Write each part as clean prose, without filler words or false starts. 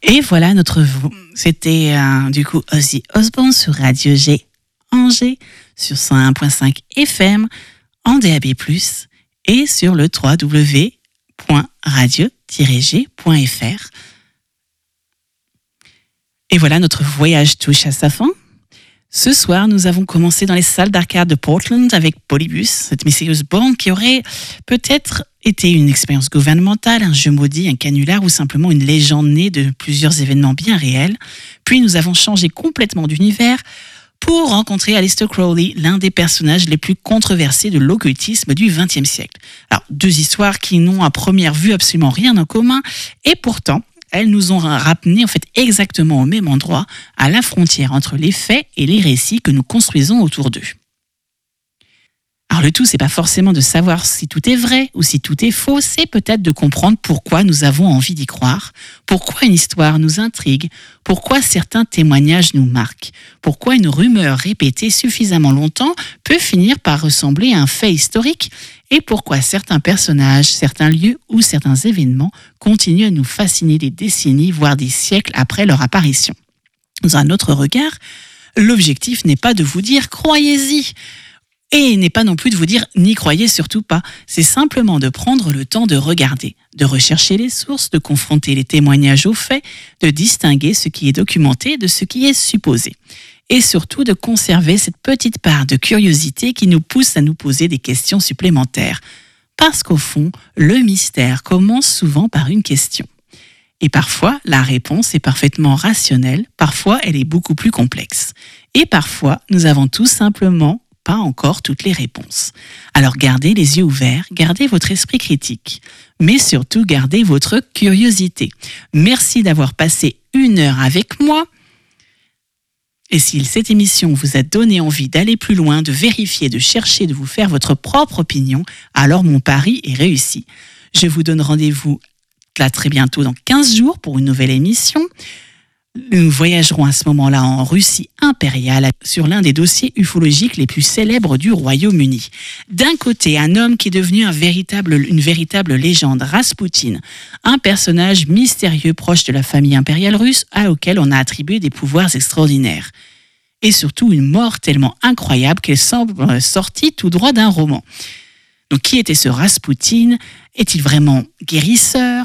Et voilà c'était du coup Ozzy Osbourne sur Radio G Angers sur 101.5 FM en DAB+, et sur le www.radio-g.fr. Et voilà, notre voyage touche à sa fin. Ce soir, nous avons commencé dans les salles d'arcade de Portland avec Polybus, cette mystérieuse bande qui aurait peut-être été une expérience gouvernementale, un jeu maudit, un canular ou simplement une légende née de plusieurs événements bien réels. Puis nous avons changé complètement d'univers pour rencontrer Aleister Crowley, l'un des personnages les plus controversés de l'occultisme du XXe siècle. Alors, deux histoires qui n'ont à première vue absolument rien en commun, et pourtant, elles nous ont ramenés en fait exactement au même endroit, à la frontière entre les faits et les récits que nous construisons autour d'eux. Alors le tout, c'est pas forcément de savoir si tout est vrai ou si tout est faux, c'est peut-être de comprendre pourquoi nous avons envie d'y croire, pourquoi une histoire nous intrigue, pourquoi certains témoignages nous marquent, pourquoi une rumeur répétée suffisamment longtemps peut finir par ressembler à un fait historique, et pourquoi certains personnages, certains lieux ou certains événements continuent à nous fasciner des décennies, voire des siècles après leur apparition. Dans un autre regard, l'objectif n'est pas de vous dire « croyez-y », et n'est pas non plus de vous dire « n'y croyez surtout pas ». C'est simplement de prendre le temps de regarder, de rechercher les sources, de confronter les témoignages aux faits, de distinguer ce qui est documenté de ce qui est supposé. Et surtout de conserver cette petite part de curiosité qui nous pousse à nous poser des questions supplémentaires. Parce qu'au fond, le mystère commence souvent par une question. Et parfois, la réponse est parfaitement rationnelle, parfois elle est beaucoup plus complexe. Et parfois, nous avons tout simplement pas encore toutes les réponses. Alors gardez les yeux ouverts, gardez votre esprit critique, mais surtout gardez votre curiosité. Merci d'avoir passé 1 heure avec moi. Et si cette émission vous a donné envie d'aller plus loin, de vérifier, de chercher, de vous faire votre propre opinion, alors mon pari est réussi. Je vous donne rendez-vous là très bientôt dans 15 jours pour une nouvelle émission. Nous voyagerons à ce moment-là en Russie impériale sur l'un des dossiers ufologiques les plus célèbres du Royaume-Uni. D'un côté, un homme qui est devenu une véritable légende, Raspoutine, un personnage mystérieux proche de la famille impériale russe auquel on a attribué des pouvoirs extraordinaires. Et surtout une mort tellement incroyable qu'elle semble sortie tout droit d'un roman. Donc qui était ce Raspoutine ? Est-il vraiment guérisseur ?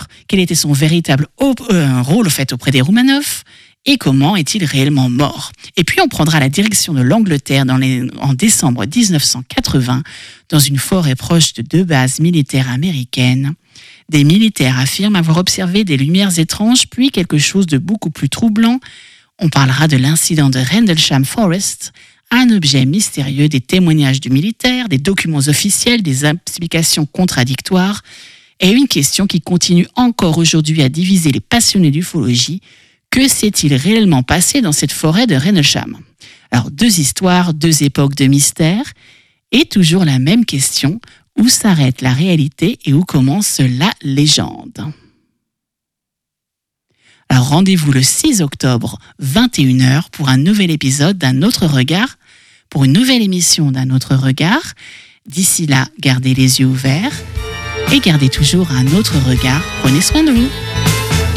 Quel était son véritable rôle auprès des Romanov ? Et comment est-il réellement mort ? Et puis on prendra la direction de l'Angleterre en décembre 1980 dans une forêt proche de 2 bases militaires américaines. Des militaires affirment avoir observé des lumières étranges puis quelque chose de beaucoup plus troublant. On parlera de l'incident de Rendlesham Forest, un objet mystérieux, des témoignages du militaire, des documents officiels, des explications contradictoires et une question qui continue encore aujourd'hui à diviser les passionnés d'ufologie. Que s'est-il réellement passé dans cette forêt de Rendlesham ? Alors 2 histoires, 2 époques de mystère et toujours la même question, où s'arrête la réalité et où commence la légende ? Alors rendez-vous le 6 octobre, 21h, pour un nouvel épisode d'Un autre regard, pour une nouvelle émission d'Un autre regard. D'ici là, gardez les yeux ouverts et gardez toujours un autre regard. Prenez soin de vous.